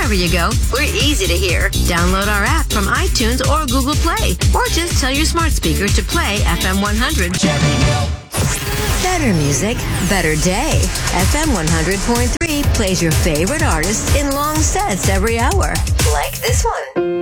wherever you go, we're easy to hear. Download our app from iTunes or Google Play, or just tell your smart speaker to play FM 100. Better music, better day. FM 100.3 plays your favorite artists in long sets every hour. Like this one.